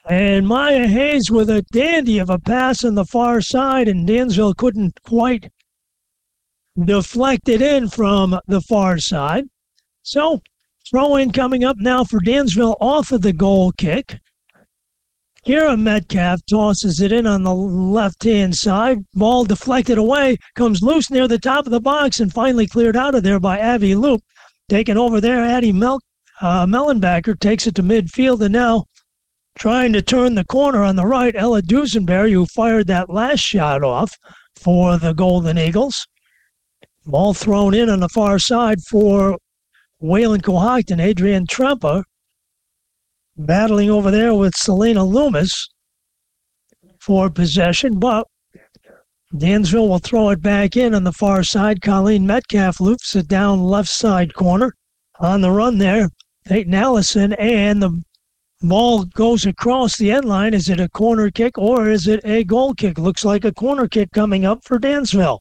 And Maya Hayes with a dandy of a pass on the far side, and Dansville couldn't quite deflect it in from the far side. So, throw-in coming up now for Dansville off of the goal kick. Kira Metcalf tosses it in on the left-hand side. Ball deflected away, comes loose near the top of the box, and finally cleared out of there by Avi Loop. Taken over there, Addie Mellenbacher takes it to midfield, and now trying to turn the corner on the right, Ella Dusenberry, who fired that last shot off for the Golden Eagles. Ball thrown in on the far side for Wayland Cohocton. Adrienne Tremper battling over there with Selena Loomis for possession, but Dansville will throw it back in on the far side. Colleen Metcalf loops it down left side corner. On the run there, Peyton Allison, and the ball goes across the end line. Is it a corner kick or is it a goal kick? Looks like a corner kick coming up for Dansville.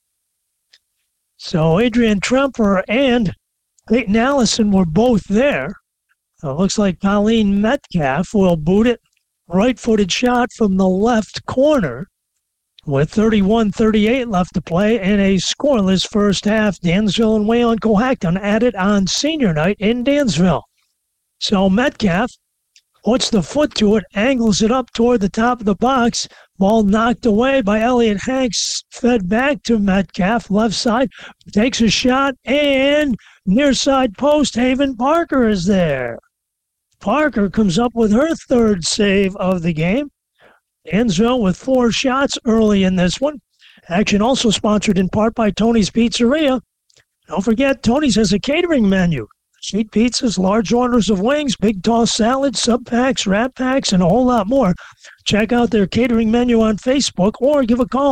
So Adrienne Tremper and Peyton Allison were both there. It looks like Colleen Metcalf will boot it. Right-footed shot from the left corner with 31:38 left to play and a scoreless first half. Dansville and Wayland Cohocton at it on senior night in Dansville. So Metcalf puts the foot to it, angles it up toward the top of the box. Ball knocked away by Elliott Hanks, fed back to Metcalf, left side, takes a shot, and near side post, Haven Parker is there. Parker comes up with her third save of the game. Dansville with 4 shots early in this one. Action also sponsored in part by Tony's Pizzeria. Don't forget, Tony's has a catering menu. Sheet pizzas, large orders of wings, big tossed salads, sub-packs, wrap packs, and a whole lot more. Check out their catering menu on Facebook or give a call,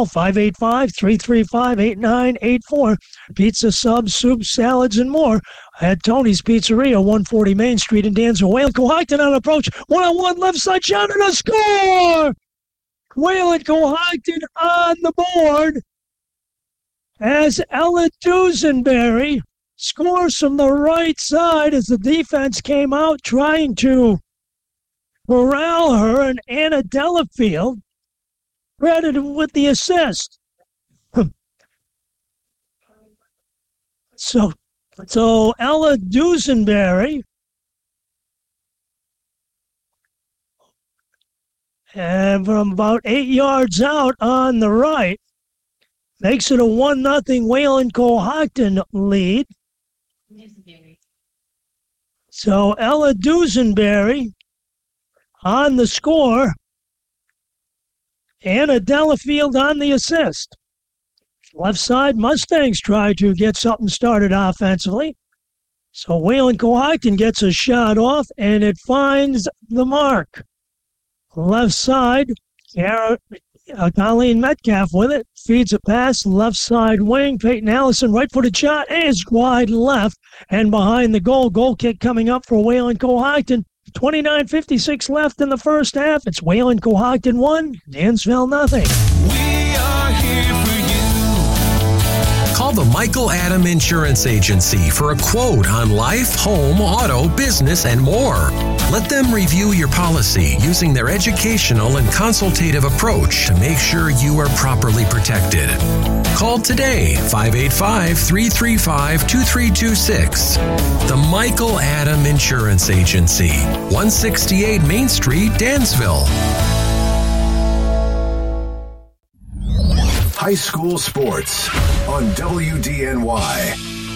585-335-8984. Pizza, subs, soups, salads, and more at Tony's Pizzeria, 140 Main Street in Dansville. Wayland Cohocton on approach. 1-on-1 left side shot and a score! Wayland Cohocton on the board as Ella Dusenberry scores from the right side as the defense came out trying to corral her, and Anna Delafield credited with the assist. So Ella Dusenberry and from about 8 yards out on the right makes it a 1-0 Wayland Cohocton lead. So Ella Dusenberry on the score. Anna Delafield on the assist. Left side Mustangs try to get something started offensively. So Wayland Cohocton gets a shot off and it finds the mark. Left side, Colleen Metcalf with it. Feeds a pass, left side wing. Peyton Allison, right-footed shot, is wide left. And behind the goal, goal kick coming up for Wayland Cohocton. 29:56 left in the first half. It's Wayland Cohocton 1, Dansville nothing. We are here for you. Call the Michael Adam Insurance Agency for a quote on life, home, auto, business, and more. Let them review your policy using their educational and consultative approach to make sure you are properly protected. Call today, 585-335-2326. The Michael Adam Insurance Agency, 168 Main Street, Dansville. High school sports on WDNY.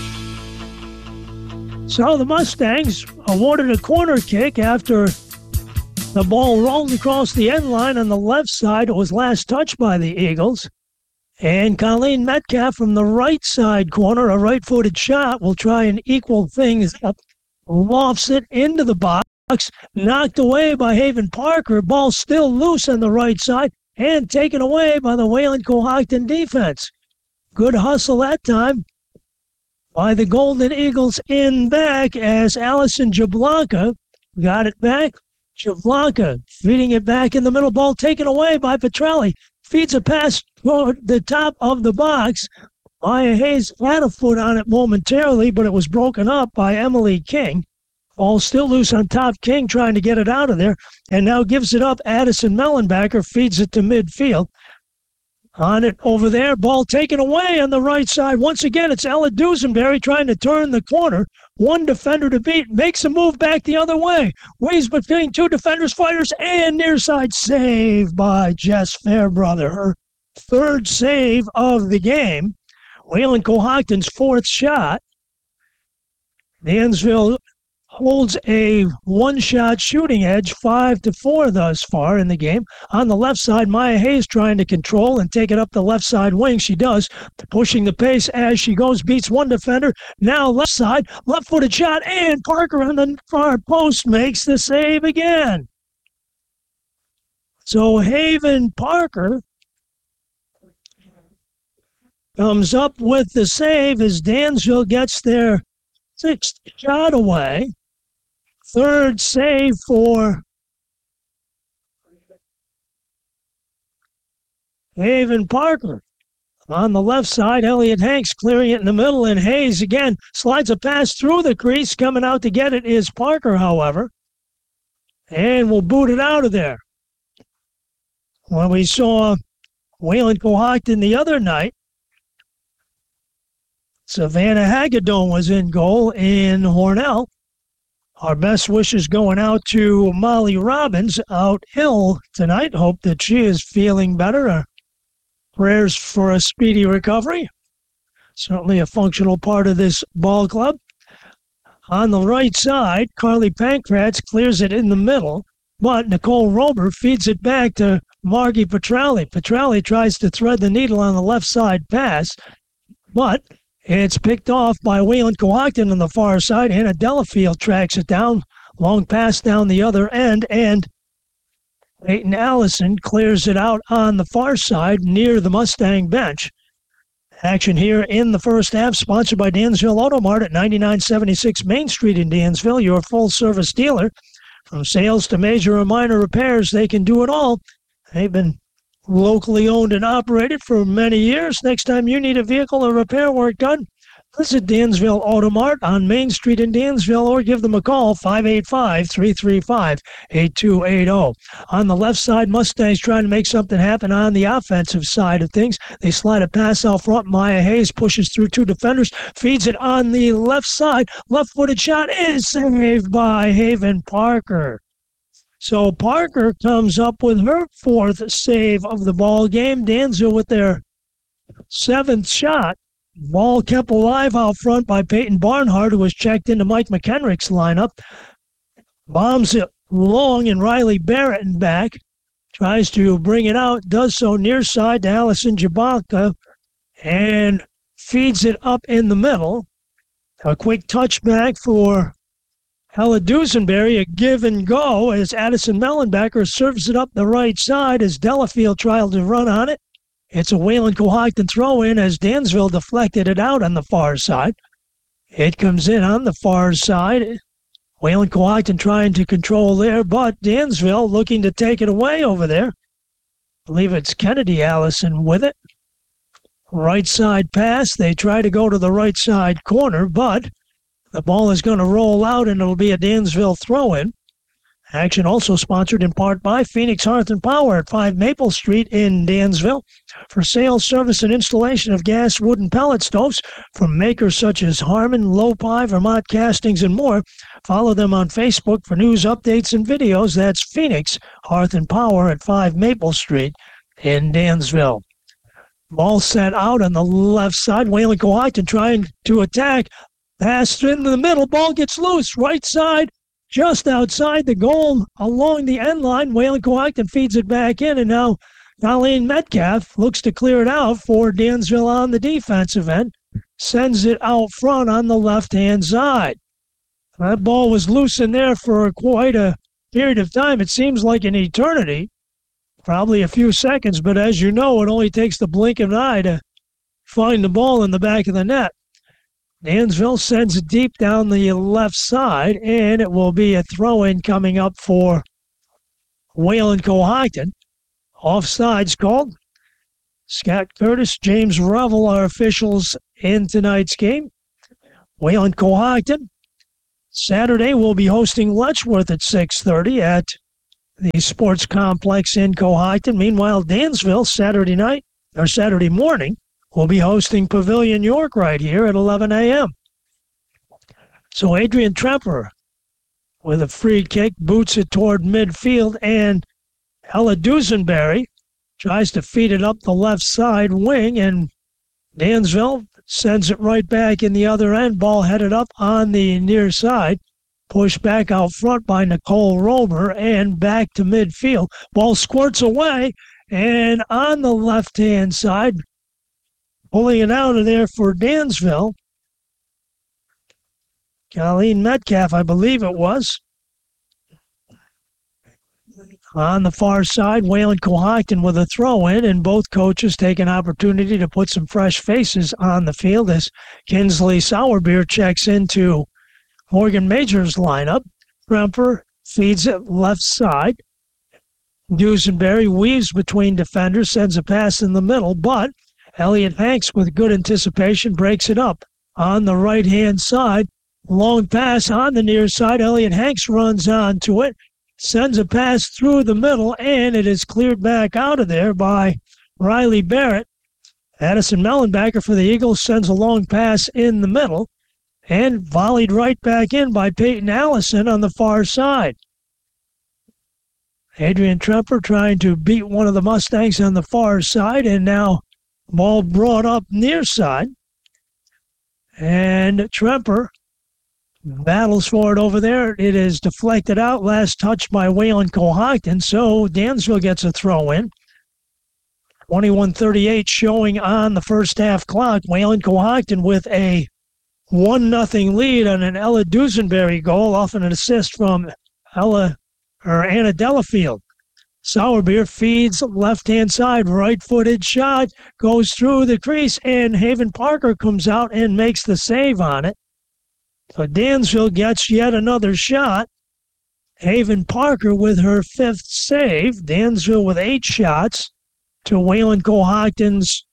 So the Mustangs awarded a corner kick after the ball rolled across the end line on the left side. It was last touched by the Eagles. And Colleen Metcalf from the right side corner, a right-footed shot, will try and equal things up. Lofts it into the box, knocked away by Haven Parker. Ball still loose on the right side and taken away by the Wayland Cohocton defense. Good hustle that time by the Golden Eagles in back as Allison Jablonka got it back. Jablonka feeding it back in the middle. Ball taken away by Petrelli. Feeds a pass toward the top of the box. Maya Hayes had a foot on it momentarily, but it was broken up by Emily King. Ball still loose on top. King trying to get it out of there, and now gives it up. Addison Mellenbacher feeds it to midfield. On it over there, ball taken away on the right side. Once again, it's Ella Dusenberry trying to turn the corner. One defender to beat, makes a move back the other way. Waves between two defenders, fighters, and near side save by Jess Fairbrother. Her third save of the game. Waylon Cohocton's fourth shot. Dansville holds a one-shot shooting edge, 5-4 thus far in the game. On the left side, Maya Hayes trying to control and take it up the left side wing. She does, pushing the pace as she goes, beats one defender. Now left side, left-footed shot, and Parker on the far post makes the save again. So Haven Parker comes up with the save as Dansville gets their sixth shot away. Third save for Haven Parker. On the left side, Elliott Hanks clearing it in the middle, and Hayes again slides a pass through the crease. Coming out to get it is Parker, however, and will boot it out of there. When we saw Waylon Cohocton the other night, Savannah Hagedorn was in goal in Hornell. Our best wishes going out to Molly Robbins, out ill tonight. Hope that she is feeling better. Our prayers for a speedy recovery. Certainly a functional part of this ball club. On the right side, Carly Pankratz clears it in the middle, but Nicole Rober feeds it back to Margie Petrelli. Petrelli tries to thread the needle on the left side pass, but it's picked off by Waylon Cohocton on the far side. Hannah Delafield tracks it down. Long pass down the other end, and Peyton Allison clears it out on the far side near the Mustang bench. Action here in the first half, sponsored by Dansville Auto Mart at 9976 Main Street in Dansville, your full-service dealer. From sales to major or minor repairs, they can do it all. They've been locally owned and operated for many years. Next time you need a vehicle or repair work done, visit Dansville Auto Mart on Main Street in Dansville or give them a call, 585-335-8280. On the left side, Mustangs trying to make something happen on the offensive side of things. They slide a pass out front. Maya Hayes pushes through two defenders, feeds it on the left side. Left-footed shot is saved by Haven Parker. So Parker comes up with her fourth save of the ball game. Dansville with their seventh shot. Ball kept alive out front by Peyton Barnhart, who was checked into Mike McHenrick's lineup. Bombs it long, and Riley Barrett in back. Tries to bring it out. Does so near side to Allison Jabalka. And feeds it up in the middle. A quick touchback for Ella Dusenberry, a give and go as Addison Mellenbacher serves it up the right side as Delafield tried to run on it. It's a Waylon Cohocton throw in as Dansville deflected it out on the far side. It comes in on the far side. Waylon Cohocton trying to control there, but Dansville looking to take it away over there. I believe it's Kennedy Allison with it. Right side pass. They try to go to the right side corner, but the ball is going to roll out, and it'll be a Dansville throw-in. Action also sponsored in part by Phoenix Hearth and Power at 5 Maple Street in Dansville. For sales, service, and installation of gas, wood, and pellet stoves from makers such as Harmon, Lopi, Vermont Castings, and more. Follow them on Facebook for news, updates, and videos. That's Phoenix Hearth and Power at 5 Maple Street in Dansville. Ball set out on the left side. Waylon Cohocton trying to attack. Pass in the middle. Ball gets loose. Right side. Just outside the goal along the end line. Waylon Cohocton feeds it back in, and now Colleen Metcalf looks to clear it out for Dansville on the defensive end. Sends it out front on the left-hand side. That ball was loose in there for quite a period of time. It seems like an eternity, probably a few seconds, but as you know, it only takes the blink of an eye to find the ball in the back of the net. Dansville sends it deep down the left side, and it will be a throw-in coming up for Waylon Cohocton. Offsides called. Scott Curtis, James Revel are officials in tonight's game. Waylon Cohocton Saturday, we'll be hosting Letchworth at 6:30 at the Sports Complex in Cohocton. Meanwhile, Dansville, Saturday morning, will be hosting Pavilion York right here at 11 a.m. So Adrian Tremper with a free kick, boots it toward midfield, and Ella Dusenberry tries to feed it up the left side wing, and Dansville sends it right back in the other end. Ball headed up on the near side. Pushed back out front by Nicole Romer and back to midfield. Ball squirts away, and on the left-hand side, pulling it out of there for Dansville, Colleen Metcalf, I believe it was. On the far side, Wayland Cohocton with a throw-in, and both coaches take an opportunity to put some fresh faces on the field as Kinsley Sauerbier checks into Morgan Major's lineup. Tremper feeds it left side. Dusenberry weaves between defenders, sends a pass in the middle, but Elliot Hanks with good anticipation breaks it up. On the right-hand side, long pass on the near side. Elliot Hanks runs onto it, sends a pass through the middle, and it is cleared back out of there by Riley Barrett. Addison Mellenbacher for the Eagles sends a long pass in the middle and volleyed right back in by Peyton Allison on the far side. Adrian Tremper trying to beat one of the Mustangs on the far side, and now ball brought up near side. And Tremper battles for it over there. It is deflected out. Last touch by Wayland Cohocton, so Dansville gets a throw in. 21:38 showing on the first half clock. Wayland Cohocton with a 1-0 lead on an Ella Dusenberry goal off an assist from Anna Delafield. Sauerbier feeds left-hand side, right-footed shot, goes through the crease, and Haven Parker comes out and makes the save on it. So Dansville gets yet another shot. Haven Parker with her 5th save. Dansville with 8 shots to Wayland Cohocton's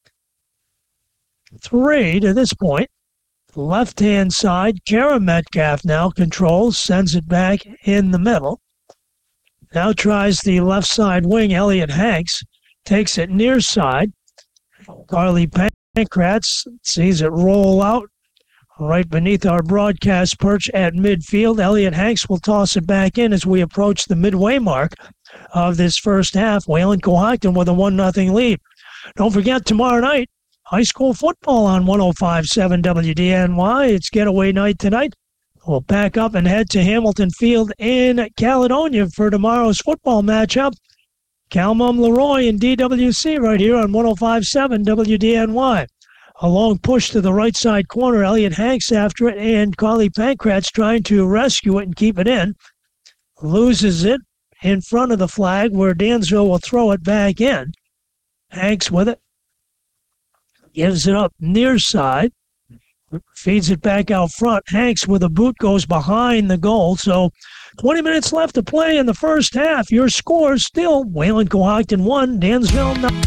3 to this point. Left-hand side, Kara Metcalf now controls, sends it back in the middle. Now tries the left side wing, Elliot Hanks, takes it near side. Carly Pankratz sees it roll out right beneath our broadcast perch at midfield. Elliot Hanks will toss it back in as we approach the midway mark of this first half. Wayland Cohocton with a 1-0 lead. Don't forget, tomorrow night, high school football on 105.7 WDNY. It's getaway night tonight. We'll pack up and head to Hamilton Field in Caledonia for tomorrow's football matchup. Calmum Leroy and DWC right here on 105.7 WDNY. A long push to the right side corner. Elliot Hanks after it, and Carly Pankratz trying to rescue it and keep it in. Loses it in front of the flag where Dansville will throw it back in. Hanks with it. Gives it up near side. Feeds it back out front. Hanks with a boot goes behind the goal. So 20 minutes left to play in the first half. Your score still Wayland Cohocton 1, Dansville 9.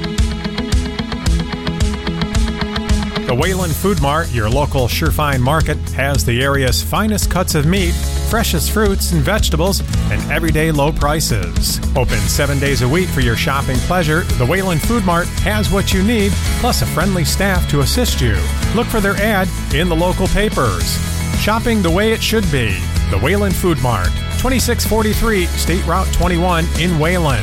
The Wayland Food Mart, your local Surefine market, has the area's finest cuts of meat, freshest fruits and vegetables, and everyday low prices. Open 7 days a week for your shopping pleasure, the Wayland Food Mart has what you need, plus a friendly staff to assist you. Look for their ad in the local papers. Shopping the way it should be. The Wayland Food Mart, 2643 State Route 21 in Wayland.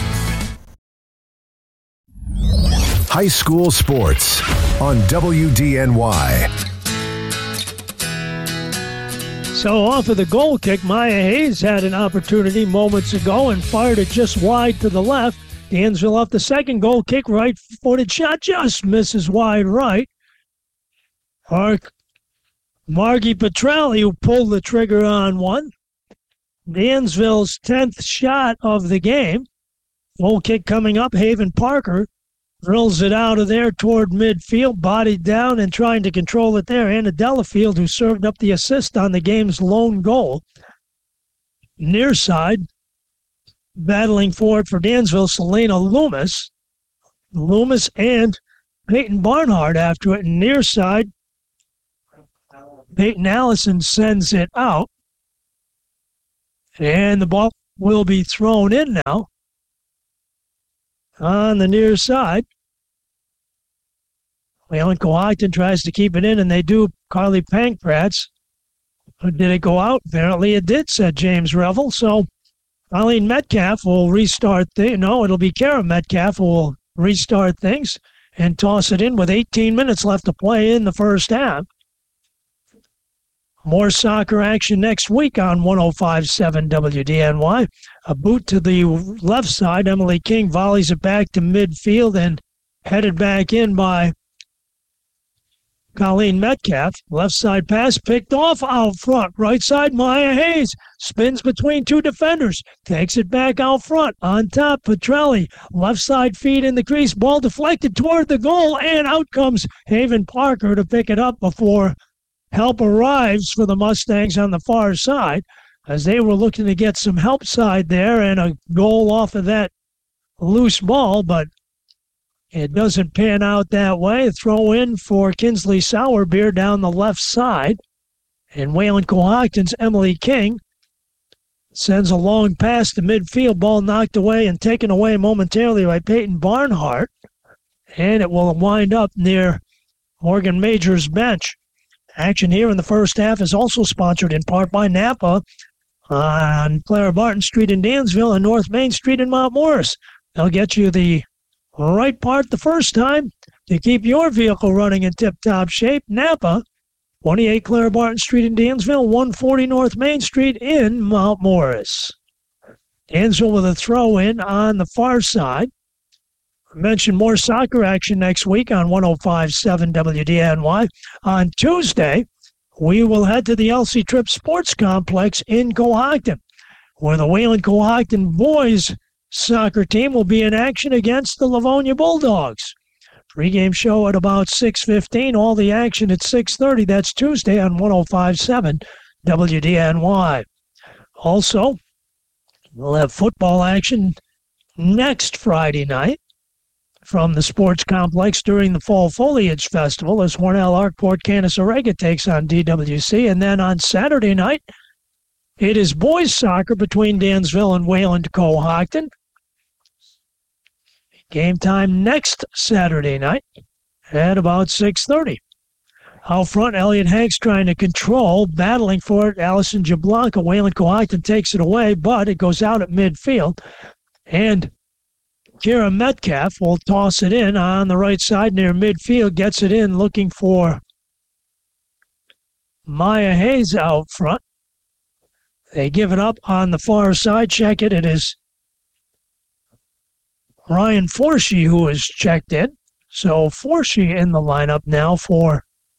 High school sports on WDNY. So off of the goal kick, Maya Hayes had an opportunity moments ago and fired it just wide to the left. Dansville off the second goal kick, right-footed shot, just misses wide right. Margie Petrelli, who pulled the trigger on one. Dansville's 10th shot of the game. Goal kick coming up, Haven Parker drills it out of there toward midfield, bodied down and trying to control it there. Anna Delafield, who served up the assist on the game's lone goal. Near side, battling for it for Dansville, Selena Loomis. Loomis and Peyton Barnhart after it. Near side, Peyton Allison sends it out. And the ball will be thrown in now on the near side. Wayland Cohocton tries to keep it in, and they do. Carly Pankratz. Did it go out? Apparently it did, said James Revel. So Eileen Metcalf will restart things. No, it'll be Kara Metcalf who will restart things and toss it in with 18 minutes left to play in the first half. More soccer action next week on 105.7 WDNY. A boot to the left side. Emily King volleys it back to midfield and headed back in by Colleen Metcalf. Left side pass picked off out front. Right side, Maya Hayes spins between two defenders. Takes it back out front. On top, Petrelli. Left side feed in the crease. Ball deflected toward the goal, and out comes Haven Parker to pick it up before help arrives for the Mustangs on the far side, as they were looking to get some help side there and a goal off of that loose ball, but it doesn't pan out that way. Throw in for Kinsley Sourbeer down the left side. And Wayland Cohocton's Emily King sends a long pass to midfield. Ball knocked away and taken away momentarily by Peyton Barnhart. And it will wind up near Morgan Major's bench. Action here in the first half is also sponsored in part by Napa on Clara Barton Street in Dansville and North Main Street in Mount Morris. They'll get you the right part the first time to keep your vehicle running in tip-top shape. Napa, 28 Clara Barton Street in Dansville, 140 North Main Street in Mount Morris. Dansville with a throw-in on the far side. I mentioned more soccer action next week on 105.7 WDNY. On Tuesday, we will head to the Elsie Tripp Sports Complex in Cohocton, where the Wayland Cohocton boys soccer team will be in action against the Livonia Bulldogs. Pre-game show at about 6:15. All the action at 6:30. That's Tuesday on 105.7 WDNY. Also, we'll have football action next Friday night from the sports complex during the Fall Foliage Festival as Hornell Arkport Canasarega takes on DWC. And then on Saturday night, it is boys soccer between Dansville and Wayland Cohocton. Game time next Saturday night at about 6:30. Out front, Elliot Hanks trying to control, battling for it. Allison Jablonka. Wayland Cohocton takes it away, but it goes out at midfield. And Kira Metcalf will toss it in on the right side near midfield, gets it in looking for Maya Hayes out front. They give it up on the far side. Check it. It is Ryan Forshee who is checked in. So Forshee in the lineup now for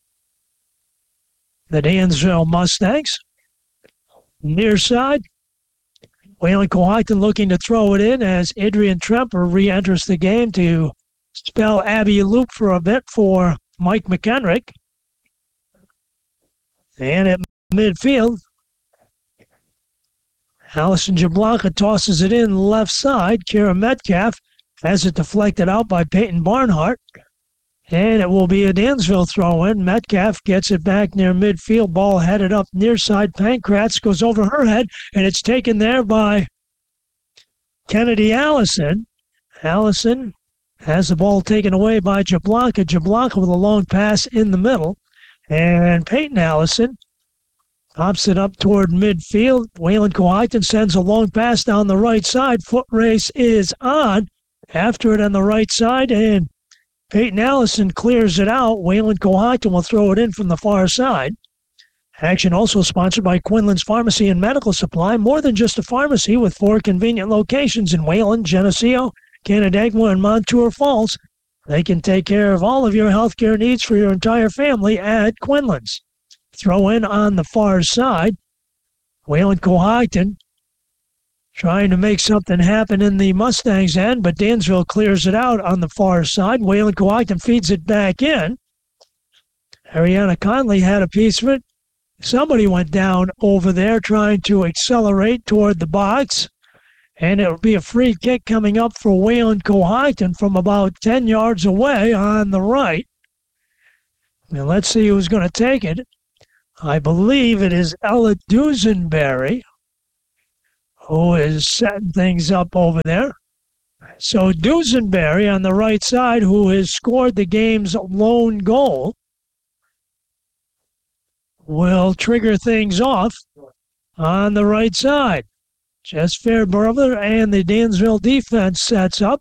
the Dansville Mustangs. Near side, Wayland Cohocton looking to throw it in as Adrian Tremper re-enters the game to spell Abby Loop for a bit for Mike McHenrick. And at midfield, Allison Jablonka tosses it in left side. Kira Metcalf has it deflected out by Peyton Barnhart. And it will be a Dansville throw-in. Metcalf gets it back near midfield. Ball headed up near side. Pankratz goes over her head, and it's taken there by Kennedy Allison. Allison has the ball taken away by Jablonka. Jablonka with a long pass in the middle. And Peyton Allison pops it up toward midfield. Wayland Cohocton sends a long pass down the right side. Foot race is on. After it on the right side, and Peyton Allison clears it out. Wayland Cohocton will throw it in from the far side. Action also sponsored by Quinlan's Pharmacy and Medical Supply. More than just a pharmacy, with 4 convenient locations in Wayland, Geneseo, Canandaigua, and Montour Falls. They can take care of all of your healthcare needs for your entire family at Quinlan's. Throw in on the far side. Wayland Cohocton trying to make something happen in the Mustangs' end, but Dansville clears it out on the far side. Wayland Cohocton feeds it back in. Ariana Conley had a piece of it. Somebody went down over there trying to accelerate toward the box, and it'll be a free kick coming up for Wayland Cohocton from about 10 yards away on the right. Now let's see who's going to take it. I believe it is Ella Dusenberry. who is setting things up over there. So Dusenberry on the right side, who has scored the game's lone goal, will trigger things off on the right side. Jess Fairbrother and the Dansville defense sets up.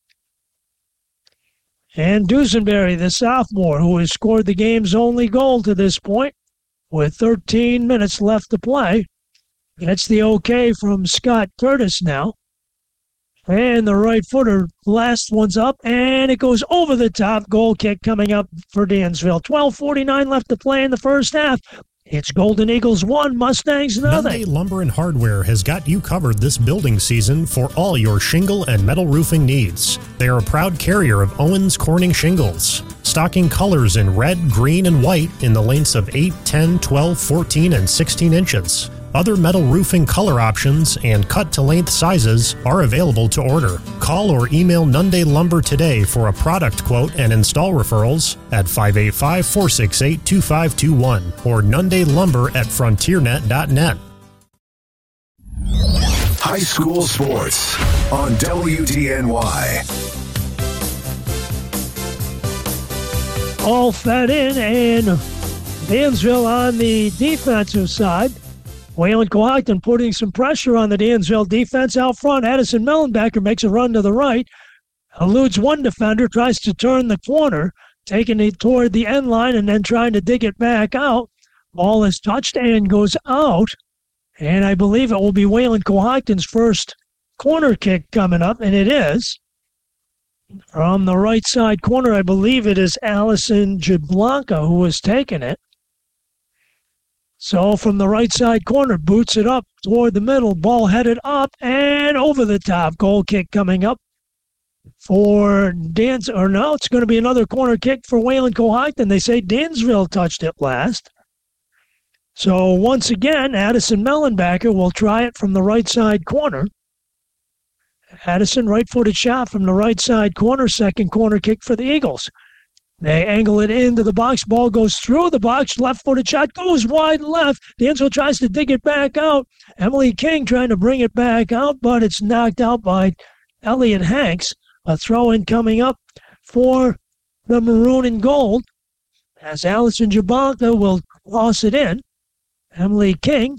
And Dusenberry, the sophomore, who has scored the game's only goal to this point, with 13 minutes left to play, gets the okay from Scott Curtis now. And the right footer, last one's up, and it goes over the top. Goal kick coming up for Dansville. 12:49 left to play in the first half. It's Golden Eagles 1, Mustangs nothing. Monday Lumber and Hardware has got you covered this building season for all your shingle and metal roofing needs. They are a proud carrier of Owens Corning shingles, stocking colors in red, green, and white in the lengths of 8, 10, 12, 14, and 16 inches. Other metal roofing color options and cut-to-length sizes are available to order. Call or email Nunde Lumber today for a product quote and install referrals at 585-468-2521 or nundelumber@frontiernet.net. High school sports on WDNY. All fed in, and Dansville on the defensive side. Wayland Cohocton putting some pressure on the Dansville defense out front. Addison Mellenbecker makes a run to the right, eludes one defender, tries to turn the corner, taking it toward the end line and then trying to dig it back out. Ball is touched and goes out, and I believe it will be Wayland Cohocton's first corner kick coming up, and it is. From the right side corner, I believe it is Allison Jablanca who is taking it. So from the right side corner, boots it up toward the middle, ball headed up and over the top. Goal kick coming up for it's going to be another corner kick for Wayland Cohocton. They say Dansville touched it last. So once again, Addison Mellenbecker will try it from the right side corner. Addison, right-footed shot from the right side corner, second corner kick for the Eagles. They angle it into the box. Ball goes through the box. Left-footed shot goes wide left. Dansville tries to dig it back out. Emily King trying to bring it back out, but it's knocked out by Elliot Hanks. A throw-in coming up for the maroon and gold as Allison Jablanca will toss it in. Emily King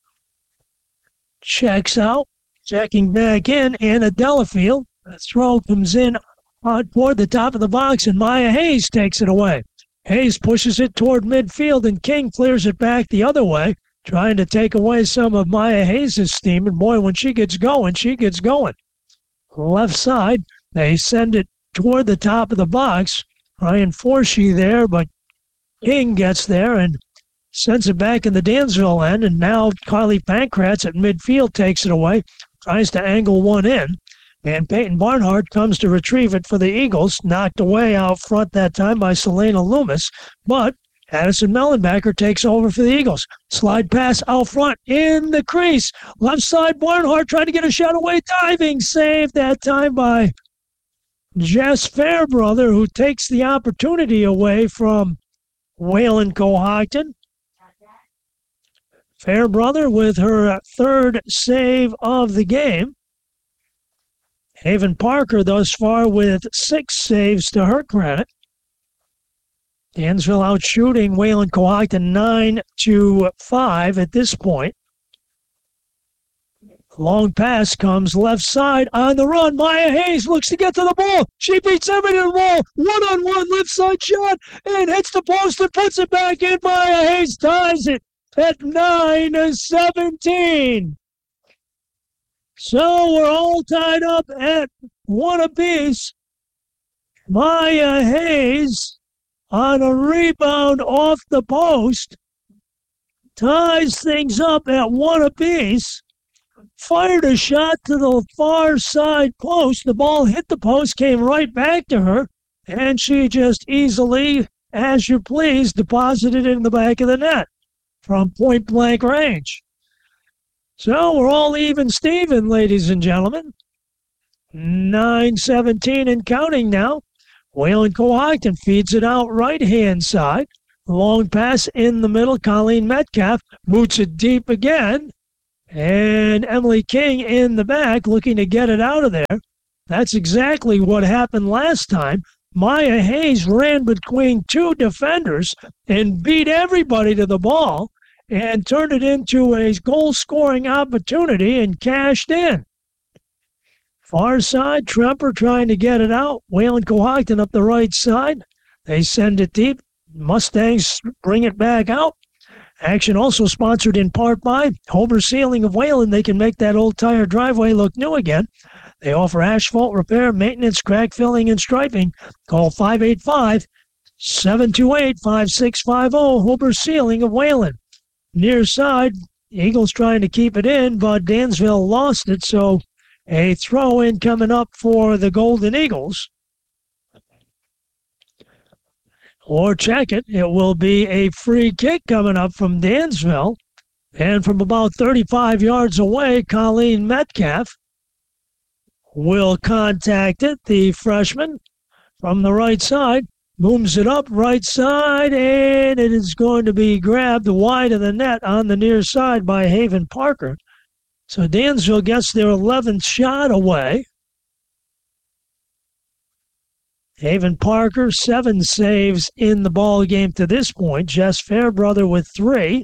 checks out, checking back in. Anna Delafield. The throw comes in toward the top of the box, and Maya Hayes takes it away. Hayes pushes it toward midfield, and King clears it back the other way, trying to take away some of Maya Hayes' steam. And boy, when she gets going, she gets going. Left side, they send it toward the top of the box. Ryan Forshee there, but King gets there and sends it back in the Dansville end. And now Carly Pankratz at midfield takes it away, tries to angle one in. And Peyton Barnhart comes to retrieve it for the Eagles, knocked away out front that time by Selena Loomis. But Addison Mellenbecker takes over for the Eagles. Slide pass out front in the crease. Left side, Barnhart trying to get a shot away. Diving save that time by Jess Fairbrother, who takes the opportunity away from Wayland Cohocton. Fairbrother with her third save of the game. Haven Parker thus far with 6 saves to her credit. Dansville out shooting Wayland Cohocton 9-5 at this point. Long pass comes left side on the run. Maya Hayes looks to get to the ball. She beats everything in the ball. One-on-one left side shot and hits the post and puts it back in. Maya Hayes ties it at 9-17. So we're all tied up at 1 apiece. Maya Hayes on a rebound off the post ties things up at 1 apiece. Fired a shot to the far side post. The ball hit the post, came right back to her, and she just easily, as you please, deposited it in the back of the net from point-blank range. So we're all even Steven, ladies and gentlemen. 9-17 and counting now. Wayland Cohocton feeds it out right-hand side. Long pass in the middle. Colleen Metcalf boots it deep again. And Emily King in the back looking to get it out of there. That's exactly what happened last time. Maya Hayes ran between two defenders and beat everybody to the ball and turned it into a goal-scoring opportunity and cashed in. Far side, Tremper trying to get it out. Wayland Cohocton up the right side. They send it deep. Mustangs bring it back out. Action also sponsored in part by Hober Sealing of Wayland. They can make that old tire driveway look new again. They offer asphalt repair, maintenance, crack filling, and striping. Call 585-728-5650. Hober Sealing of Wayland. Near side, Eagles trying to keep it in, but Dansville lost it, so a throw-in coming up for the Golden Eagles. Or check it. It will be a free kick coming up from Dansville. And from about 35 yards away, Colleen Metcalf will contact it. The freshman from the right side booms it up right side, and it is going to be grabbed wide of the net on the near side by Haven Parker. So Dansville gets their 11th shot away. Haven Parker, 7 saves in the ball game to this point. Jess Fairbrother with 3.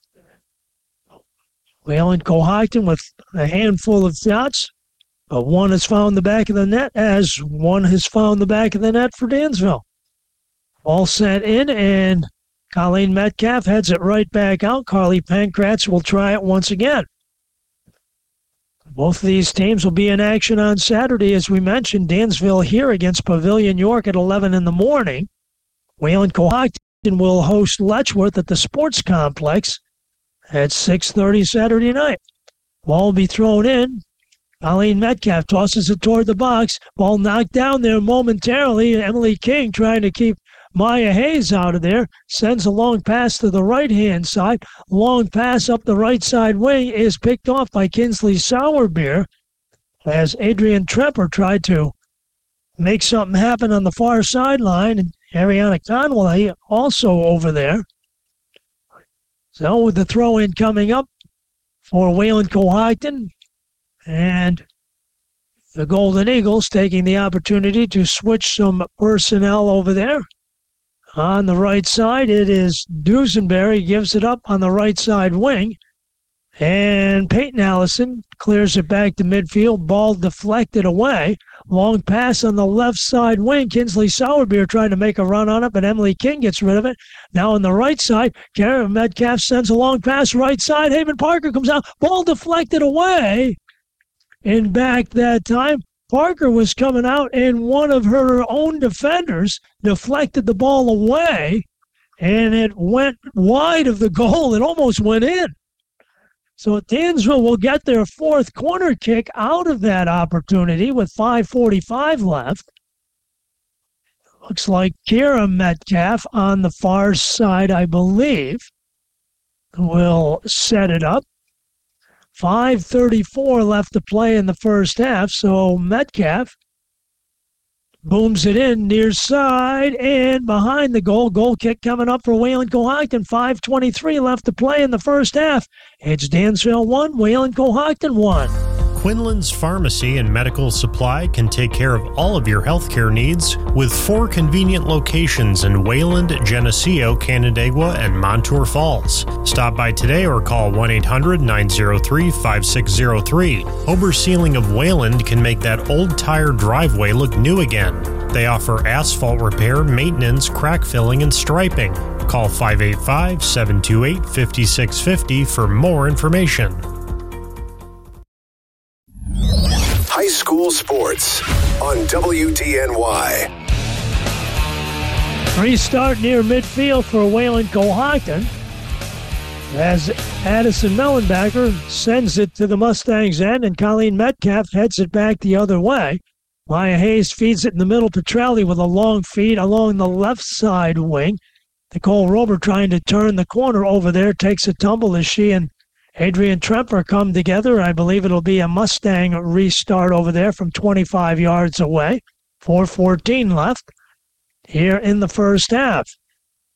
Wayland Cohocton with a handful of shots. But one has found the back of the net, as one has found the back of the net for Dansville. All sent in, and Colleen Metcalf heads it right back out. Carly Pankratz will try it once again. Both of these teams will be in action on Saturday, as we mentioned. Dansville here against Pavilion York at 11 in the morning. Wayland Cohocton will host Letchworth at the Sports Complex at 6:30 Saturday night. Ball will be thrown in. Colleen Metcalf tosses it toward the box. Ball knocked down there momentarily. Emily King trying to keep Maya Hayes out of there. Sends a long pass to the right-hand side. Long pass up the right side wing is picked off by Kinsley Sourbeer as Adrian Tremper tried to make something happen on the far sideline. And Ariana Conway also over there. So with the throw-in coming up for Wayland Cohocton, and the Golden Eagles taking the opportunity to switch some personnel over there. On the right side, it is Dusenberry, gives it up on the right side wing. And Peyton Allison clears it back to midfield. Ball deflected away. Long pass on the left side wing. Kinsley Sourbeer trying to make a run on it, but Emily King gets rid of it. Now on the right side, Karen Metcalf sends a long pass right side. Haven Parker comes out. Ball deflected away. And back that time, Parker was coming out, and one of her own defenders deflected the ball away, and it went wide of the goal. It almost went in. So Dansville will get their 4th corner kick out of that opportunity with 5:45 left. Looks like Kira Metcalf on the far side, I believe, will set it up. 5:34 left to play in the first half, so Metcalf booms it in near side and behind the goal. Goal kick coming up for Wayland Cohocton. 5:23 left to play in the first half. It's Dansville 1, Wayland Cohocton 1. Quinlan's Pharmacy and Medical Supply can take care of all of your healthcare needs with 4 convenient locations in Wayland, Geneseo, Canandaigua, and Montour Falls. Stop by today or call 1-800-903-5603. Hober Sealing of Wayland can make that old tire driveway look new again. They offer asphalt repair, maintenance, crack filling, and striping. Call 585-728-5650 for more information. High school sports on WDNY. Restart near midfield for Wayland Cohocton as Addison Mellenbacher sends it to the Mustangs' end, and Colleen Metcalf heads it back the other way. Maya Hayes feeds it in the middle. Petrelli with a long feed along the left side wing. Nicole Rober trying to turn the corner over there, takes a tumble as she and Adrian Tremper come together. I believe it'll be a Mustang restart over there from 25 yards away. 4:14 left here in the first half.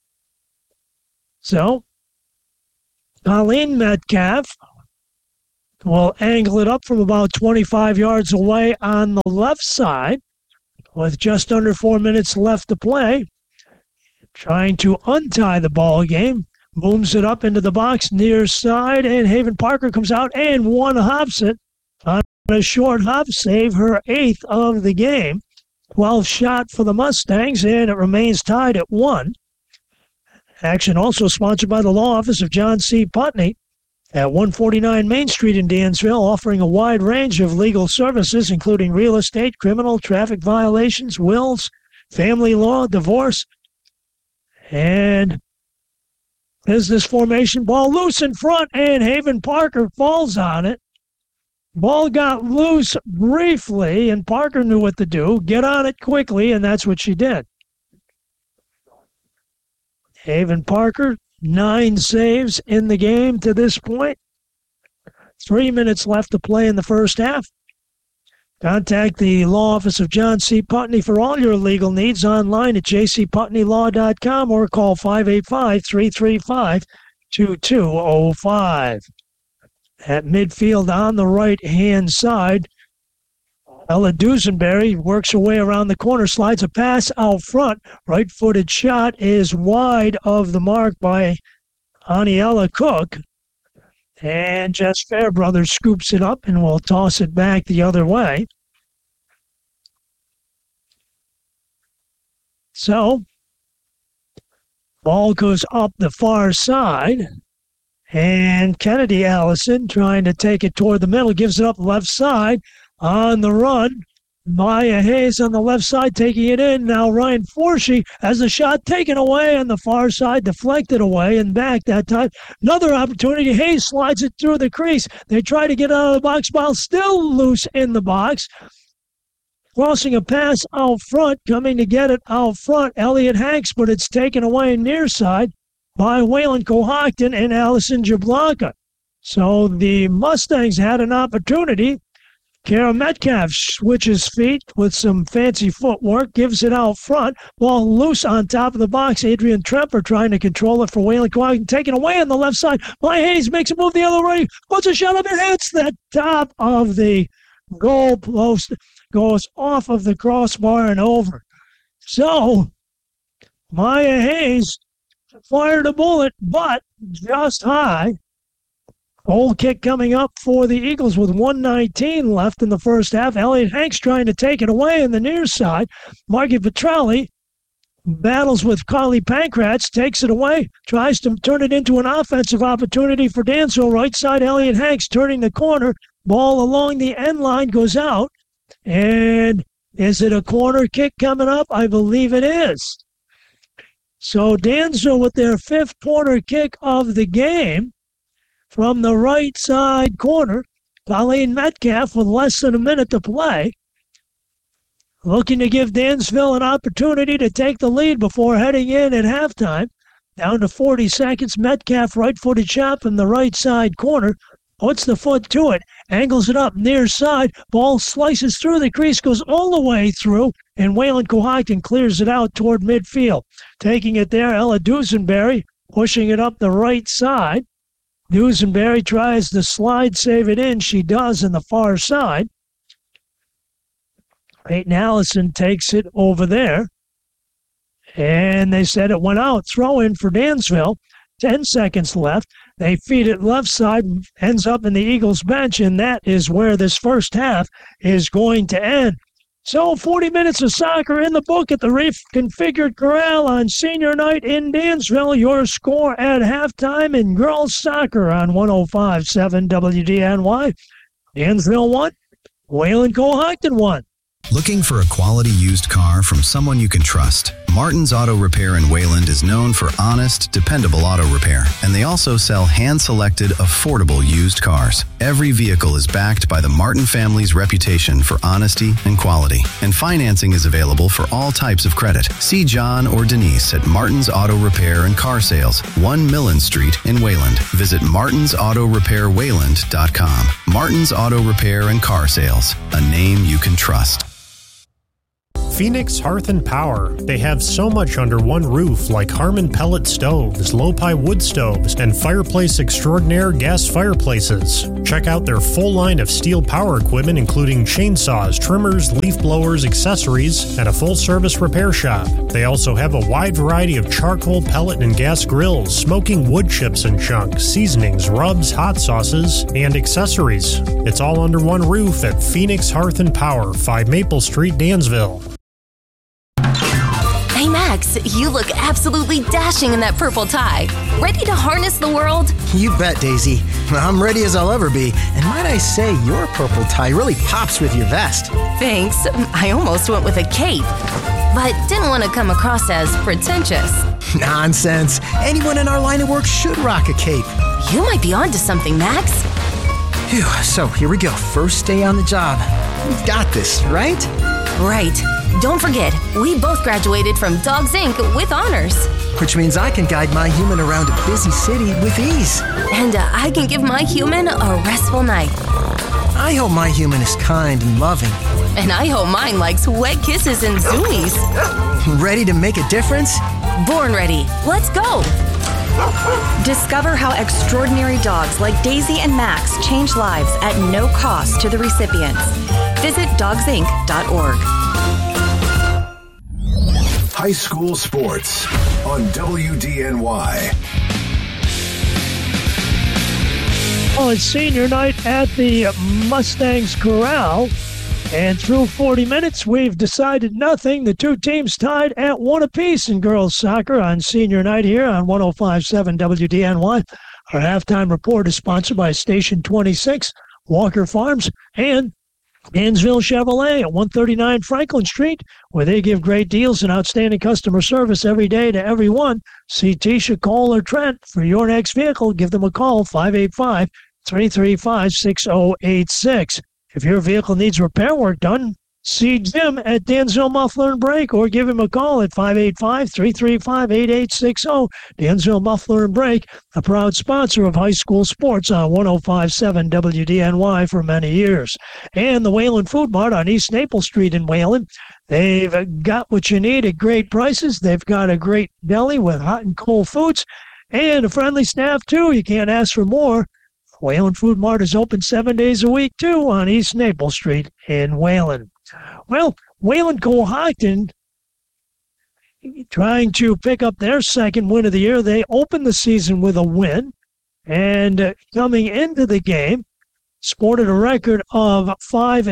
So, Colleen Metcalf will angle it up from about 25 yards away on the left side with just under 4 minutes left to play. Trying to untie the ball game. Booms it up into the box near side, and Haven Parker comes out and one-hops it on a short hop save, her 8th of the game. 12 shot for the Mustangs, and it remains tied at 1. Action also sponsored by the law office of John C. Putney at 149 Main Street in Dansville, offering a wide range of legal services, including real estate, criminal, traffic violations, wills, family law, divorce, and business formation. Ball loose in front, and Haven Parker falls on it. Ball got loose briefly, and Parker knew what to do. Get on it quickly, and that's what she did. Haven Parker, 9 saves in the game to this point. 3 minutes left to play in the first half. Contact the law office of John C. Putney for all your legal needs online at jcputneylaw.com or call 585-335-2205. At midfield on the right-hand side, Ella Dusenberry works her way around the corner, slides a pass out front. Right-footed shot is wide of the mark by Aniela Cook. And Jess Fairbrother scoops it up and will toss it back the other way. So, ball goes up the far side. And Kennedy Allison trying to take it toward the middle, gives it up left side. On the run, Maya Hayes on the left side taking it in. Now Ryan Forshee has the shot taken away on the far side, deflected away and back that time. Another opportunity. Hayes slides it through the crease. They try to get out of the box. Ball still loose in the box. Crossing a pass out front, coming to get it out front. Elliot Hanks, but it's taken away near side by Waylon Cohocton and Allison Jablonka. So the Mustangs had an opportunity. Kara Metcalf switches feet with some fancy footwork, gives it out front. Ball loose on top of the box. Adrian Tremper trying to control it for Waylon Cohocton. Taken away on the left side by Hayes. Makes a move the other way. Puts a shot up and hits the top of the goal post. Goes off of the crossbar and over. So, Maya Hayes fired a bullet, but just high. Goal kick coming up for the Eagles with 1:19 left in the first half. Elliot Hanks trying to take it away on the near side. Margie Petrelli battles with Carly Pankratz, takes it away, tries to turn it into an offensive opportunity for Dansville. Right side, Elliot Hanks turning the corner. Ball along the end line goes out. And is it a corner kick coming up? I believe it is. So Dansville with their 5th corner kick of the game. From the right side corner, Colleen Metcalf with less than a minute to play. Looking to give Dansville an opportunity to take the lead before heading in at halftime. Down to 40 seconds, Metcalf right-footed shot from the right side corner. Puts the foot to it, angles it up near side. Ball slices through the crease, goes all the way through, and Waylon Cohocton clears it out toward midfield. Taking it there, Ella Dusenberry pushing it up the right side. Dusenberry tries to slide save it in. She does in the far side. Peyton Allison takes it over there. And they said it went out. Throw in for Dansville. 10 seconds left. They feed it left side, ends up in the Eagles bench, and that is where this first half is going to end. So 40 minutes of soccer in the book at the Reconfigured Corral on senior night in Dansville. Your score at halftime in girls soccer on 105.7 WDNY. Dansville won. Waylon Cohocton won. Looking for a quality used car from someone you can trust? Martin's Auto Repair in Wayland is known for honest, dependable auto repair, and they also sell hand-selected, affordable used cars. Every vehicle is backed by the Martin family's reputation for honesty and quality, and financing is available for all types of credit. See John or Denise at Martin's Auto Repair and Car Sales, 1 Millen Street in Wayland. Visit martinsautorepairwayland.com. Martin's Auto Repair and Car Sales, a name you can trust. Phoenix Hearth and Power. They have so much under one roof, like Harmon pellet stoves, Lopi wood stoves, and Fireplace Extraordinaire gas fireplaces. Check out their full line of steel power equipment, including chainsaws, trimmers, leaf blowers, accessories, and a full-service repair shop. They also have a wide variety of charcoal, pellet, and gas grills, smoking wood chips and chunks, seasonings, rubs, hot sauces, and accessories. It's all under one roof at Phoenix Hearth and Power, 5 Maple Street, Dansville. Hey Max, you look absolutely dashing in that purple tie. Ready to harness the world? You bet, Daisy. I'm ready as I'll ever be. And might I say, your purple tie really pops with your vest. Thanks. I almost went with a cape, but didn't want to come across as pretentious. Nonsense. Anyone in our line of work should rock a cape. You might be onto something, Max. Phew, so here we go. First day on the job. We've got this, right? Right. Don't forget, we both graduated from Dogs Inc. with honors. Which means I can guide my human around a busy city with ease. And I can give my human a restful night. I hope my human is kind and loving. And I hope mine likes wet kisses and zoomies. Ready to make a difference? Born ready. Let's go. Discover how extraordinary dogs like Daisy and Max change lives at no cost to the recipients. Visit dogsinc.org. High school sports on WDNY. Well, it's senior night at the Mustangs Corral, and through 40 minutes, we've decided nothing. The two teams tied at 1 apiece in girls soccer on senior night here on 105.7 WDNY. Our halftime report is sponsored by Station 26, Walker Farms, and Dansville Chevrolet at 139 Franklin Street, where they give great deals and outstanding customer service every day to everyone. See Tisha, Cole, or Trent for your next vehicle. Give them a call, 585-335-6086. If your vehicle needs repair work done, see Jim at Dansville Muffler and Brake, or give him a call at 585-335-8860. Dansville Muffler and Brake, a proud sponsor of high school sports on 105.7 WDNY for many years. And the Wayland Food Mart on East Maple Street in Wayland. They've got what you need at great prices. They've got a great deli with hot and cold foods and a friendly staff, too. You can't ask for more. Wayland Food Mart is open 7 days a week, too, on East Maple Street in Wayland. Well, Wayland Cohocton trying to pick up their second win of the year. They opened the season with a win, and coming into the game, sported a record of 5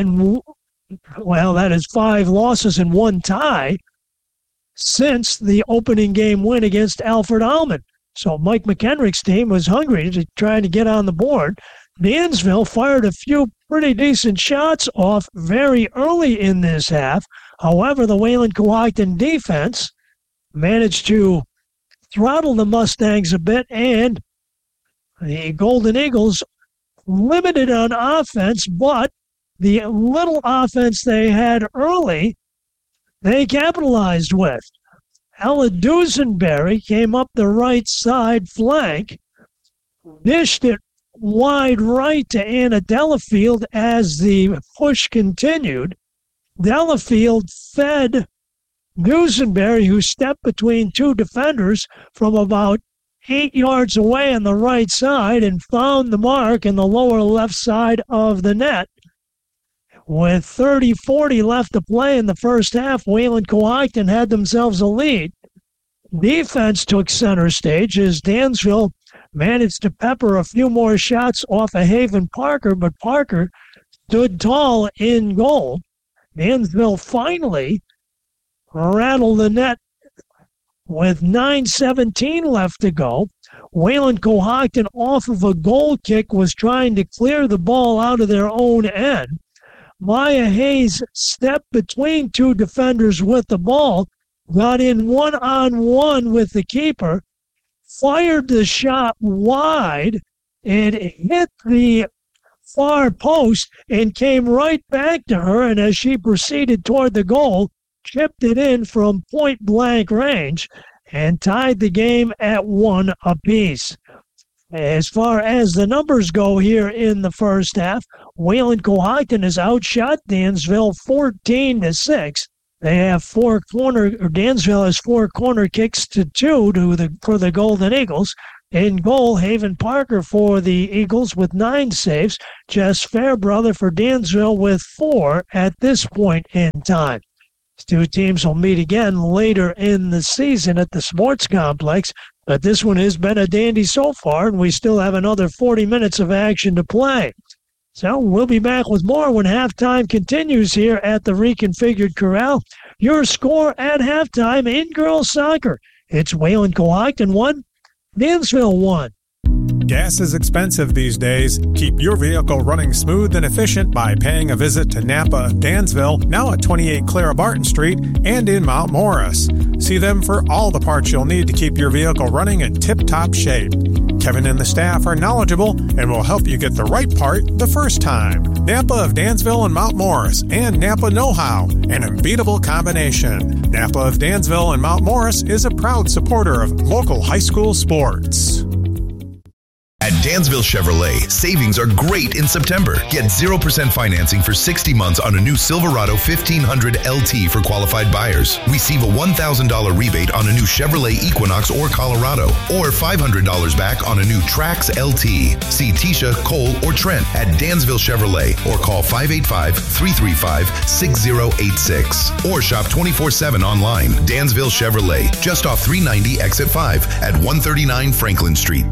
losses and 1 tie since the opening game win against Alfred Almond. So Mike McHenrick's team was hungry to try to get on the board. Dansville fired a few pretty decent shots off very early in this half. However, the Wayland Cohocton defense managed to throttle the Mustangs a bit, and the Golden Eagles limited on offense, but the little offense they had early, they capitalized with. Ella Dusenberry came up the right side flank, dished it wide right to Anna Delafield as the push continued. Delafield fed Dusenberry, who stepped between two defenders from about 8 yards away on the right side and found the mark in the lower left side of the net. With 30-40 left to play in the first half, Wayland Cohocton had themselves a lead. Defense took center stage as Dansville managed to pepper a few more shots off of Haven Parker, but Parker stood tall in goal. Dansville finally rattled the net with 9:17 left to go. Wayland Cohocton, off of a goal kick, was trying to clear the ball out of their own end. Maya Hayes stepped between two defenders with the ball, got in one-on-one with the keeper, fired the shot wide, and hit the far post and came right back to her, and as she proceeded toward the goal, chipped it in from point-blank range and tied the game at 1 apiece. As far as the numbers go here in the first half, Wayland Cohocton has outshot Dansville 14-6. They have Dansville has 4 corner kicks to 2 for the Golden Eagles. In goal, Haven Parker for the Eagles with 9 saves. Jess Fairbrother for Dansville with 4 at this point in time. These two teams will meet again later in the season at the sports complex, but this one has been a dandy so far, and we still have another 40 minutes of action to play. So we'll be back with more when halftime continues here at the Reconfigured Corral. Your score at halftime in girls soccer. It's Wayland Cohocton 1, Dansville 1. Gas is expensive these days. Keep your vehicle running smooth and efficient by paying a visit to Napa of Dansville, now at 28 Clara Barton Street, and in Mount Morris. See them for all the parts you'll need to keep your vehicle running in tip-top shape. Kevin and the staff are knowledgeable and will help you get the right part the first time. Napa of Dansville and Mount Morris, and Napa Know-How, an unbeatable combination. Napa of Dansville and Mount Morris is a proud supporter of local high school sports. At Dansville Chevrolet, savings are great in September. Get 0% financing for 60 months on a new Silverado 1500 LT for qualified buyers. Receive a $1,000 rebate on a new Chevrolet Equinox or Colorado, or $500 back on a new Trax LT. See Tisha, Cole, or Trent at Dansville Chevrolet, or call 585-335-6086. Or shop 24/7 online. Dansville Chevrolet, just off 390 Exit 5 at 139 Franklin Street.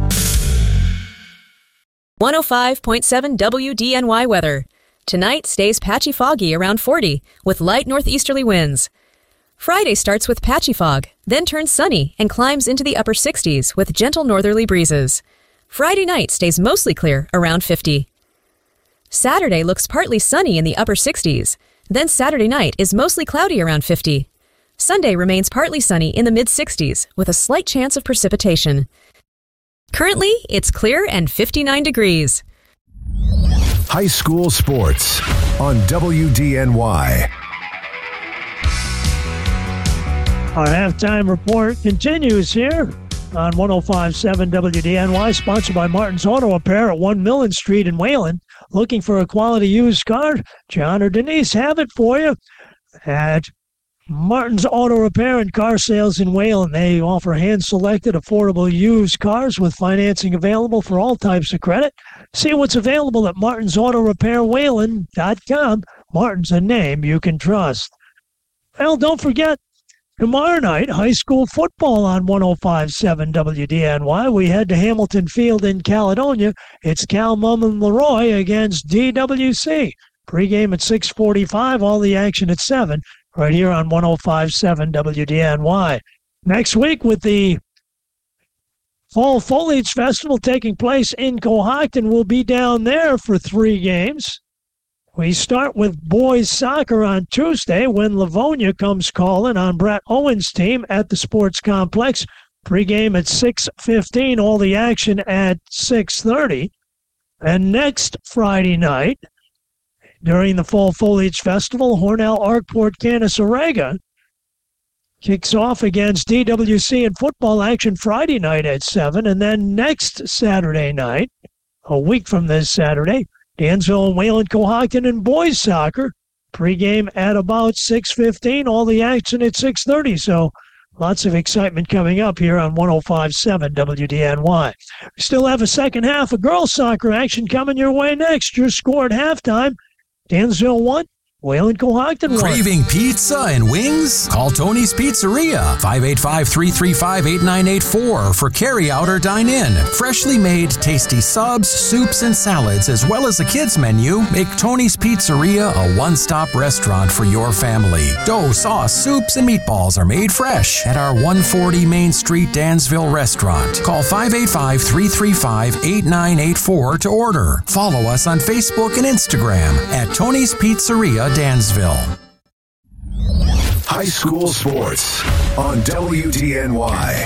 105.7 WDNY weather. Tonight stays patchy foggy around 40 with light northeasterly winds. Friday starts with patchy fog, then turns sunny and climbs into the upper 60s with gentle northerly breezes. Friday night stays mostly clear around 50. Saturday looks partly sunny in the upper 60s, then Saturday night is mostly cloudy around 50. Sunday remains partly sunny in the mid-60s with a slight chance of precipitation. Currently, it's clear and 59 degrees. High school sports on WDNY. Our halftime report continues here on 105.7 WDNY, sponsored by Martin's Auto Repair at 1 Millen Street in Wayland. Looking for a quality used car? John or Denise have it for you at Martin's Auto Repair and Car Sales in Wayland. They offer hand-selected, affordable used cars with financing available for all types of credit. See what's available at martinsautorepairwayland.com. Martin's a name you can trust. Well, don't forget, tomorrow night, high school football on 105.7 WDNY. We head to Hamilton Field in Caledonia. It's Cal Mummon Leroy against DWC. Pre-game at 6:45, all the action at 7. Right here on 105.7 WDNY. Next week, with the Fall Foliage Festival taking place in Cohocton, we'll be down there for 3 games. We start with boys soccer on Tuesday when Livonia comes calling on Brett Owens' team at the sports complex. Pre-game at 6:15, all the action at 6:30. And next Friday night, during the Fall Foliage Festival, Hornell Arkport Canasarega kicks off against DWC in football action Friday night at 7. And then next Saturday night, a week from this Saturday, Dansville and Wayland Cohocton in boys soccer. Pre-game at about 6:15, all the action at 6:30. So lots of excitement coming up here on 105.7 WDNY. We still have a second half of girls soccer action coming your way next. Your score at halftime, Dansville 1, Wayland Cohocton 1. Craving pizza and wings? Call Tony's Pizzeria, 585-335-8984 for carry-out or dine-in. Freshly made, tasty subs, soups, and salads, as well as a kids menu, make Tony's Pizzeria a one-stop restaurant for your family. Dough, sauce, soups, and meatballs are made fresh at our 140 Main Street Dansville restaurant. Call 585-335-8984 to order. Follow us on Facebook and Instagram at Tony's Pizzeria Dansville. High school sports on WDNY.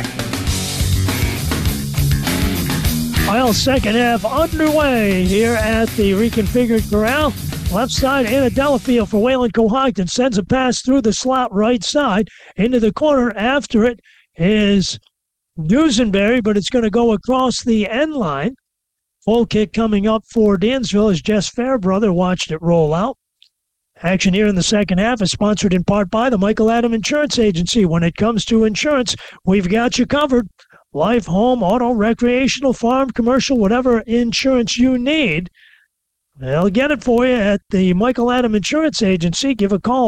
Well, second half underway here at the Reconfigured Corral. Left side, Anna Delafield for Wayland Cohocton sends a pass through the slot right side into the corner. After it is Dusenberry, but it's going to go across the end line. Full kick coming up for Dansville as Jess Fairbrother watched it roll out. Action here in the second half is sponsored in part by the Michael Adam Insurance Agency. When it comes to insurance, we've got you covered. Life, home, auto, recreational, farm, commercial, whatever insurance you need, they'll get it for you at the Michael Adam Insurance Agency. Give a call,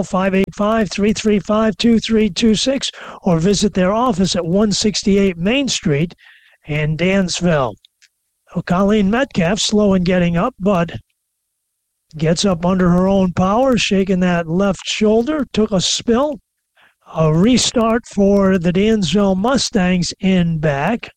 585-335-2326, or visit their office at 168 Main Street in Dansville. Colleen Metcalf slow in getting up, but gets up under her own power, shaking that left shoulder, took a spill. A restart for the Dansville Mustangs in back.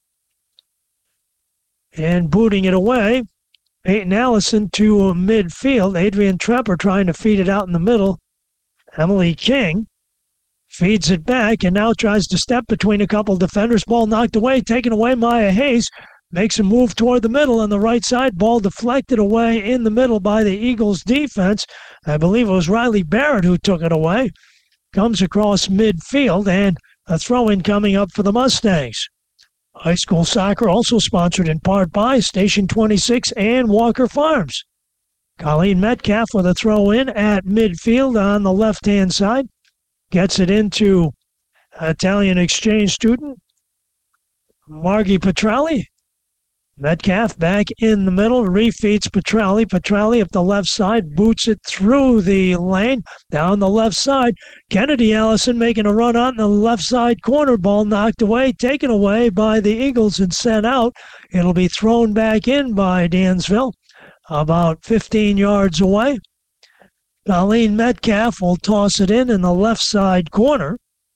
And booting it away, Peyton Allison to midfield. Adrian Trepper trying to feed it out in the middle. Emily King feeds it back and now tries to step between a couple defenders. Ball knocked away, taken away. Maya Hayes makes a move toward the middle on the right side. Ball deflected away in the middle by the Eagles defense. I believe it was Riley Barrett who took it away. Comes across midfield, and a throw-in coming up for the Mustangs. High school soccer also sponsored in part by Station 26 and Walker Farms. Colleen Metcalf with a throw-in at midfield on the left-hand side. Gets it into Italian exchange student Margie Petrelli. Metcalf back in the middle, refeeds Petrelli. Petrelli up the left side, boots it through the lane, down the left side. Kennedy Allison making a run on the left side corner. Ball knocked away, taken away by the Eagles and sent out. It'll be thrown back in by Dansville, about 15 yards away. Colleen Metcalf will toss it in the left side corner.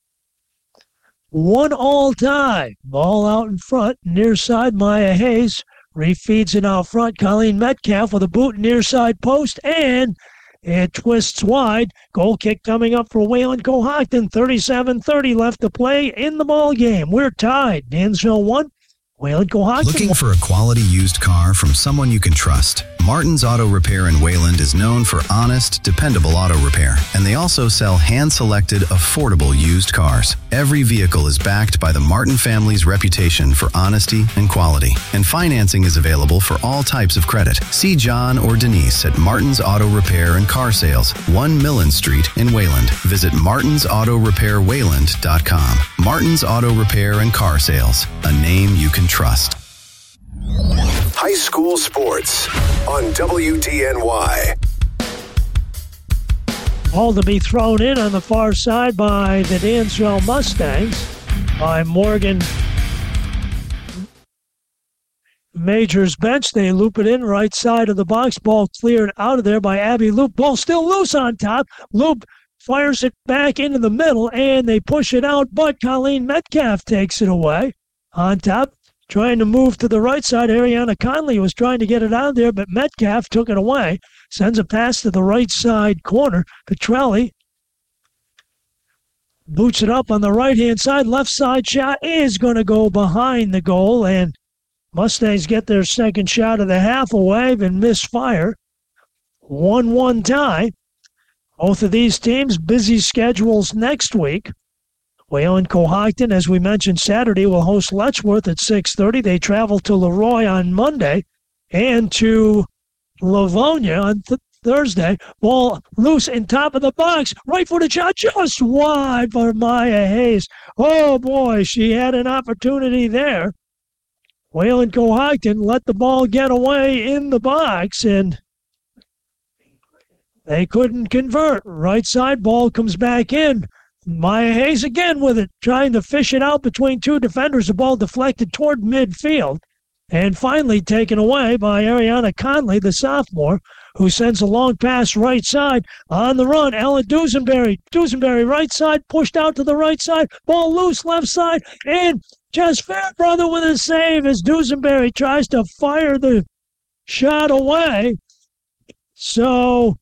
1-1 tie. Ball out in front. Near side, Maya Hayes refeeds it out front. Colleen Metcalf with a boot near side post, and it twists wide. Goal kick coming up for Wayland Cohocton. 37-30 left to play in the ball game. We're tied. Dansville 1, Wayland Cohocton. Looking for a quality used car from someone you can trust? Martin's Auto Repair in Wayland is known for honest, dependable auto repair, and they also sell hand-selected, affordable used cars. Every vehicle is backed by the Martin family's reputation for honesty and quality, and financing is available for all types of credit. See John or Denise at Martin's Auto Repair and Car Sales, 1 Millen Street in Wayland. Visit martinsautorepairwayland.com. Martin's Auto Repair and Car Sales, a name you can trust. High school sports on WDNY. Ball to be thrown in on the far side by the Dansville Mustangs by Morgan Major's bench. They loop it in right side of the box. Ball cleared out of there by Abby Loop. Ball still loose on top. Loop fires it back into the middle, and they push it out, but Colleen Metcalf takes it away. On top, trying to move to the right side. Ariana Conley was trying to get it out there, but Metcalf took it away. Sends a pass to the right side corner. Petrelli boots it up on the right-hand side. Left side shot is going to go behind the goal, and Mustangs get their second shot of the half away and misfire. 1-1 tie. Both of these teams, busy schedules next week. Wayland Cohocton, as we mentioned Saturday, will host Letchworth at 6:30. They travel to Leroy on Monday and to Livonia on Thursday. Ball loose in top of the box. Right-footed shot just wide for Maya Hayes. Oh, boy, she had an opportunity there. Wayland Cohocton let the ball get away in the box, and they couldn't convert. Right side ball comes back in. Maya Hayes again with it, trying to fish it out between two defenders. The ball deflected toward midfield and finally taken away by Ariana Conley, the sophomore, who sends a long pass right side. On the run, Ella Dusenberry. Dusenberry right side, pushed out to the right side. Ball loose left side, and Jess Fairbrother with a save as Dusenberry tries to fire the shot away. So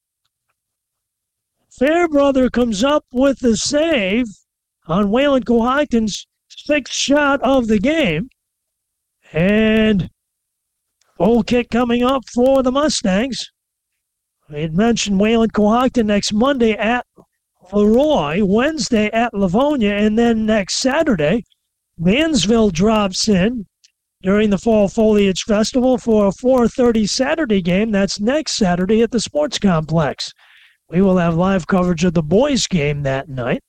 Fairbrother comes up with the save on Wayland Cohocton's sixth shot of the game. And goal kick coming up for the Mustangs. We had mentioned Wayland Cohocton next Monday at Leroy, Wednesday at Livonia, and then next Saturday, Mansville drops in during the Fall Foliage Festival for a 4:30 Saturday game. That's next Saturday at the Sports Complex. We will have live coverage of the boys' game that night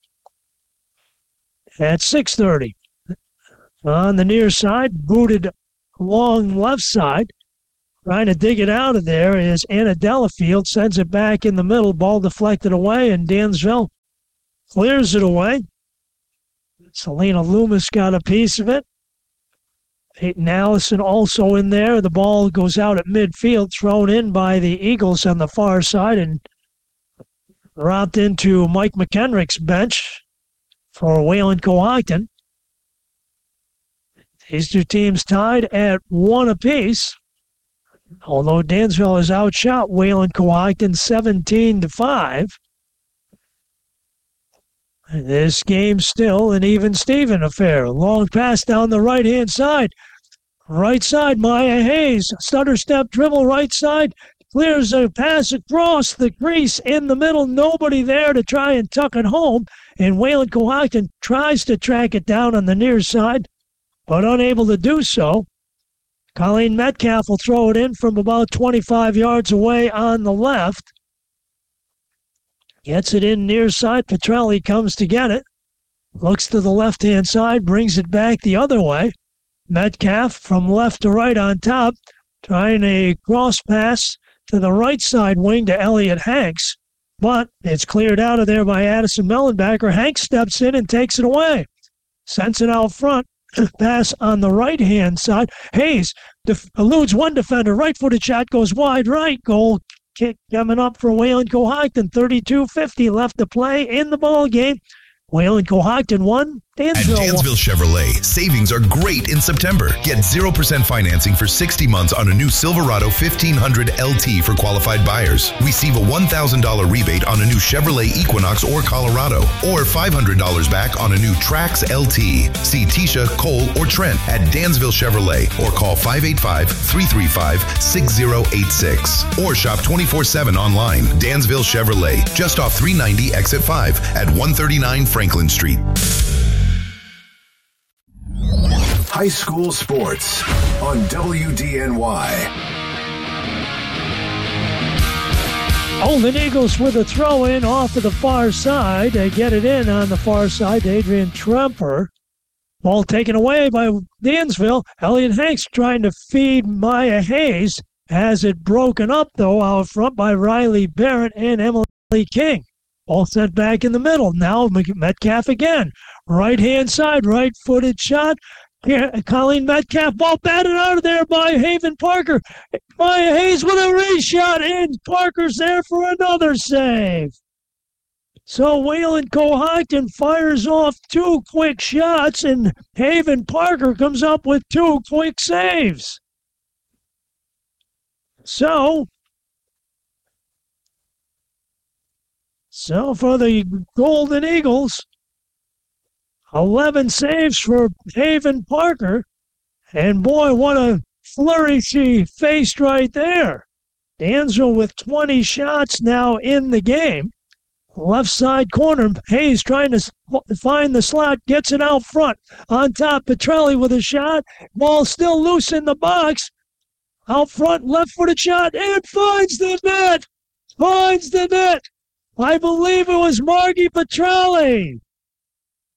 at 6:30. On the near side, booted along left side. Trying to dig it out of there is Anna Delafield. Sends it back in the middle. Ball deflected away, and Dansville clears it away. Selena Loomis got a piece of it. Peyton Allison also in there. The ball goes out at midfield, thrown in by the Eagles on the far side, and dropped into Mike McHenrick's bench for Wayland Cohocton. These two teams tied at 1 apiece. Although Dansville has outshot Wayland Cohocton 17-5. This game's still an even-Steven affair. Long pass down the right-hand side. Right side, Maya Hayes. Stutter step, dribble right side. Clears a pass across the crease in the middle. Nobody there to try and tuck it home. And Wayland Cohocton tries to track it down on the near side, but unable to do so. Colleen Metcalf will throw it in from about 25 yards away on the left. Gets it in near side. Petrelli comes to get it. Looks to the left-hand side, brings it back the other way. Metcalf from left to right on top, trying a cross pass to the right side wing to Elliot Hanks. But it's cleared out of there by Addison Mellenbacher. Hanks steps in and takes it away. Sends it out front. Pass on the right-hand side. Hayes eludes one defender. Right-footed shot goes wide right. Goal kick coming up for Wayland Cohocton. 32-50 left to play in the ball game. Wayland Cohocton 1, Dansville 1. At Dansville Chevrolet, savings are great in September. Get 0% financing for 60 months on a new Silverado 1500 LT for qualified buyers. Receive a $1,000 rebate on a new Chevrolet Equinox or Colorado, or $500 back on a new Trax LT. See Tisha, Cole, or Trent at Dansville Chevrolet, or call 585-335-6086. Or shop 24/7 online. Dansville Chevrolet, just off 390 exit 5 at 139 Franklin Street. High school sports on WDNY. Olden Eagles with a throw-in off of the far side. They get it in on the far side to Adrian Tremper. Ball taken away by Dansville. Elliot Hanks trying to feed Maya Hayes. Has it broken up, though, out front by Riley Barrett and Emily King. Ball sent back in the middle. Now Metcalf again. Right-hand side, right-footed shot. Colleen Metcalf, ball batted out of there by Haven Parker. Maya Hayes with a reshot, and Parker's there for another save. So Wayland Cohocton fires off 2 quick shots, and Haven Parker comes up with 2 quick saves. So for the Golden Eagles, 11 saves for Haven Parker. And boy, what a flurry she faced right there. Dansville with 20 shots now in the game. Left side corner, Hayes trying to find the slot, gets it out front. On top, Petrelli with a shot. Ball still loose in the box. Out front, left-footed shot, and finds the net. I believe it was Margie Petrelli.